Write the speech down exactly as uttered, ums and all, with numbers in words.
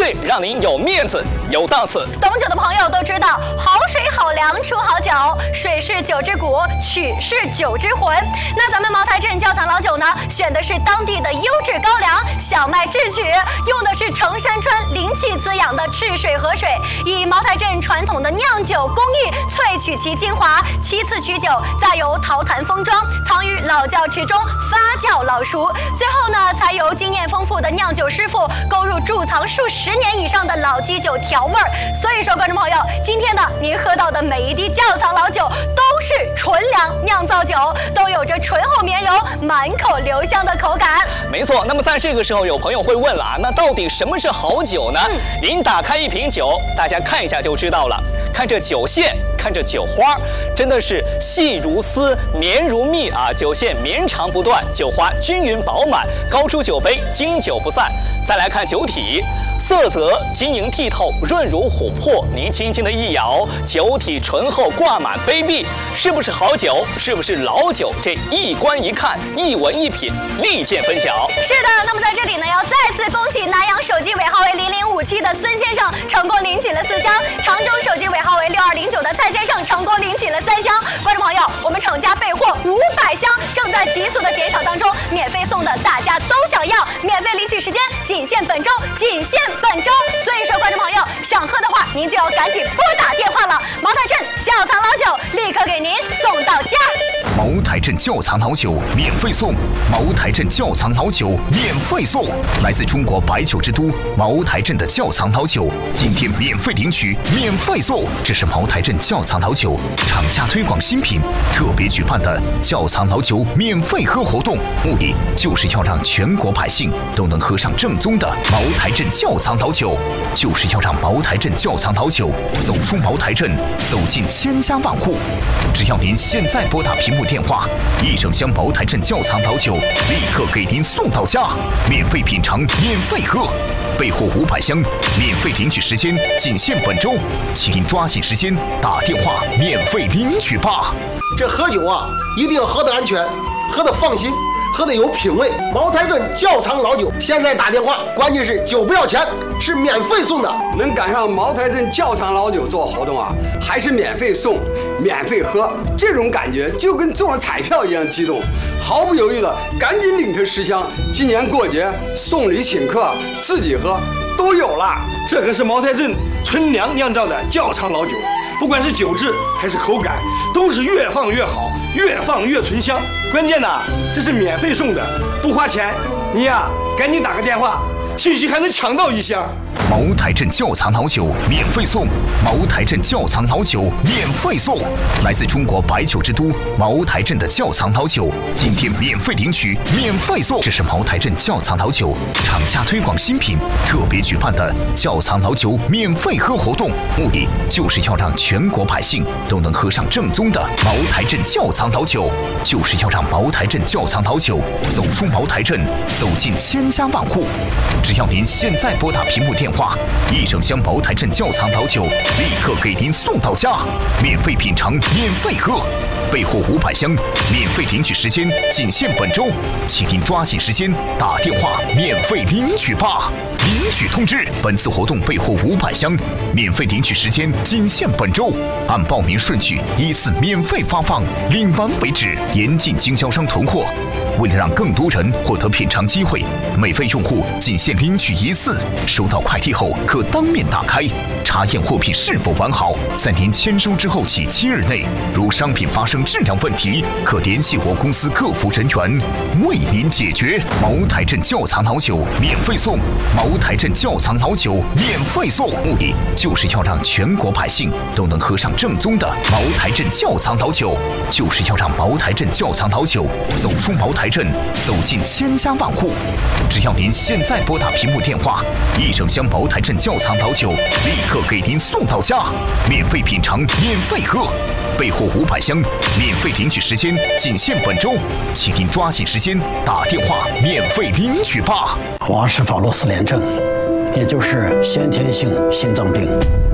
对让您有面子、有档次。 懂酒的朋友都知道，好水好粮出好酒，水是酒之骨，曲是酒之魂。那咱们茅台镇窖藏老酒呢，选的是当地的优质高粱小麦制曲，用的是城山川灵气滋养的赤水河水，以茅台镇传统的酿酒工艺萃取其精华，其次取酒，再由陶坛封装，藏于老窖池中发酵老熟，最后呢，才由经验丰富的酿酒师傅勾入贮藏数十年以上的老基酒调味儿。所以说，观众朋友，今天呢，您喝到的每一滴窖藏老酒都是纯粮酿造酒，都有着醇厚绵柔、满口留香的口感。 没错。那么在这个时候，有朋友会问了啊，那到底什么是好酒呢？嗯、您打开一瓶酒，大家看一下就知道了。看这酒线，看这酒花，真的是细如丝，绵如蜜啊！酒线绵长不断，酒花均匀饱满，高出酒杯，经久不散。再来看酒体，色泽晶莹剔透，润如琥珀。您轻轻的一摇，酒体醇厚，挂满杯壁，是不是好酒？是不是老酒？这一观一看，一闻一品，立见分晓。 是的，那么在这里呢，要再次恭喜南阳手机尾号为零零五七的孙先生成功领取了四箱，常州手机尾号为六二零九的蔡先生成功领取了三箱。观众朋友，我们厂家备货五百箱，正在急速的减少当中，免费送的大家都想要，免费领取时间仅限本周，仅限本周。所以说，观众朋友想喝的话，您就要赶紧拨打电话了。茅台镇窖藏老酒立刻给您送到家。 茅台镇窖藏老酒免费送，茅台镇窖藏老酒免费送，来自中国白酒之都茅台镇的窖藏老酒，今天免费领取，免费送。这是茅台镇窖藏老酒厂家推广新品特别举办的窖藏老酒免费喝活动，目的就是要让全国百姓都能喝上正宗的茅台镇窖藏老酒，就是要让茅台镇窖藏老酒走出茅台镇，走进千家万户。只要您现在拨打屏幕电话，一整箱茅台镇窖藏老酒立刻给您送到家，免费品尝，免费喝，备货五百箱，免费领取时间仅限本周，请您抓紧时间打电话免费领取吧。 这喝酒啊，一定要喝得安全，喝得放心，喝得有品味。茅台镇窖藏老酒，现在打电话，关键是酒不要钱，是免费送的。 能赶上茅台镇窖藏老酒做活动啊，还是免费送、免费喝，这种感觉就跟中了彩票一样激动，毫不犹豫的赶紧领它十箱。今年过节送礼请客、自己喝都有了。 这可是茅台镇纯粮酿造的窖藏老酒，不管是酒质还是口感，都是越放越好，越放越醇香。关键呢，这是免费送的，不花钱。你呀、啊，赶紧打个电话，兴许还能抢到一箱。 茅台镇窖藏老酒免费送，茅台镇窖藏老酒免费送，来自中国白酒之都茅台镇的窖藏老酒，今天免费领取，免费送。这是茅台镇窖藏老酒厂家推广新品特别举办的窖藏老酒免费喝活动，目的就是要让全国百姓都能喝上正宗的茅台镇窖藏老酒，就是要让茅台镇窖藏老酒走出茅台镇，走进千家万户。只要您现在拨打屏幕电话，一整箱茅台镇窖藏老酒立刻给您送到家，免费品尝，免费喝，备货五百箱，免费领取时间仅限本周，请您抓紧时间打电话免费领取吧。领取通知：本次活动备货五百箱，免费领取时间仅限本周，按报名顺序依次免费发放，领完为止，严禁经销商囤货。为了让更多人获得品尝机会，每位用户仅限领取一次，收到快递后可当面打开，查验货品是否完好。在您签收之后起七日内，如商品发生质量问题，可联系我公司客服人员为您解决。茅台镇窖藏老酒免费送，茅台镇窖藏老酒免费送，目的就是要让全国百姓都能喝上正宗的茅台镇窖藏老酒，就是要让茅台镇窖藏老酒走出茅台镇，走进千家万户。只要您现在拨打屏幕电话，一整箱茅台镇窖藏老酒立刻给您送到家，免费品尝，免费喝，备货五百箱，免费领取时间仅限本周，请您抓紧时间打电话免费领取吧。 瓦氏法洛斯联症，也就是先天性心脏病。